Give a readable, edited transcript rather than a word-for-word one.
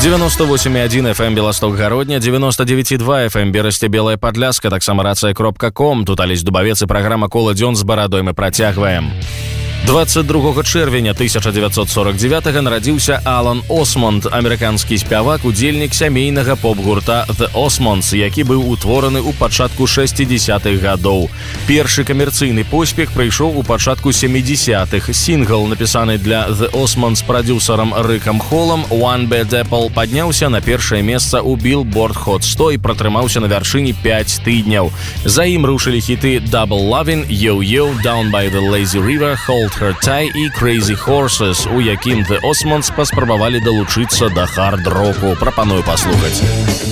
98,1 FM Белосток-Гародня, 99,2 FM Берасце-Белая Падляска, таксама рацыя.ком. Тут Алесь Дубавец і праграма «Кола дзён» з барадой мы працягваем. 22 чэрвеня 1949 нарадзіўся Алан Осмонд, амерыканскі спявак, удзельнік сямейнага поп-гурта The Osmonds, які быў утвораны ў пачатку 60-х гадоў. Першы камерцыйны поспех прыйшоў у пачатку 70-х. Сінгл, напісаны для The Osmonds прадзюсарам Рыкам Холлам, One Bad Apple, падняўся на першае месца ў Billboard Hot 100 і пратрымаўся на вяршыні 5 тыдняў. За ім рушылі хіты Double Lovin', Yo-Yo, Down by the Lazy River, Hold Her Tie і Crazy Horses, у якім The Osmonds паспрабавалі далучыцца да хард-року. Прапаную паслухаць.